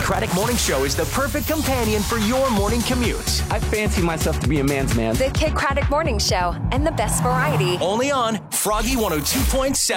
Craddock Morning Show is the perfect companion for your morning commute. I fancy myself to be a man's man. The Kid Craddock Morning Show and the best variety. Only on Froggy 102.7.